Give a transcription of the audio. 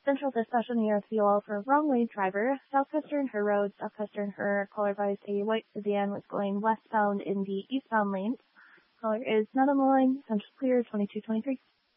Central dispatch on the RTOL for wrong lane driver. Southwestern Her Road, Southwestern Her. Caller advised a white sedan was going westbound in the eastbound lane. Caller is not on the line. Central clear, 2223.